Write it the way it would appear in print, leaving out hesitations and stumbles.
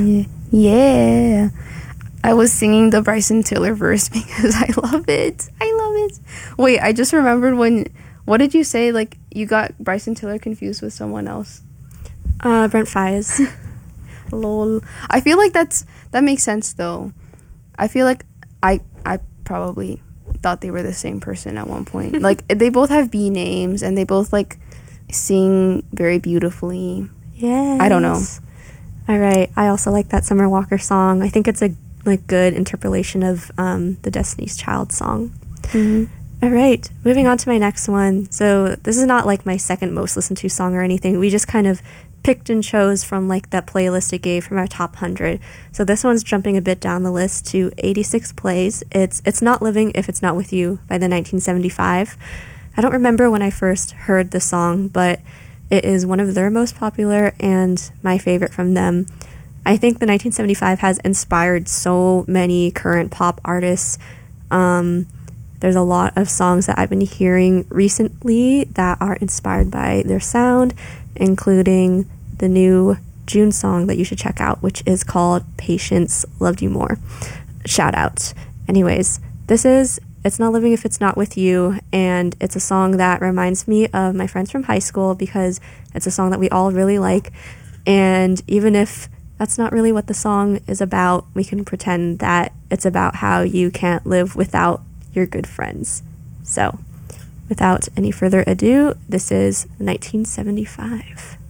Yeah. I was singing the Bryson Tiller verse because I love it. I love it. Wait, I just remembered what did you say? Like, you got Bryson Tiller confused with someone else? Brent Faiyaz. Lol. I feel like that makes sense, though. I feel like I probably thought they were the same person at one point. Like, they both have B names, and they both, like, sing very beautifully. Yeah. I don't know. All right. I also like that Summer Walker song. I think it's a good interpolation of the Destiny's Child song. Mm-hmm. All right. Moving on to my next one. So this is not like my second most listened to song or anything. We just kind of picked and chose from like that playlist it gave from our top 100. So this one's jumping a bit down the list to 86 plays. It's Not Living If It's Not With You by the 1975. I don't remember when I first heard the song, but it is one of their most popular and my favorite from them. I think the 1975 has inspired so many current pop artists. There's a lot of songs that I've been hearing recently that are inspired by their sound, including the new June song that you should check out, which is called Patience Loved You More. Shout out. Anyways, this is It's Not Living If It's Not With You, and it's a song that reminds me of my friends from high school because it's a song that we all really like. And even if that's not really what the song is about, we can pretend that it's about how you can't live without your good friends. So, without any further ado, this is 1975.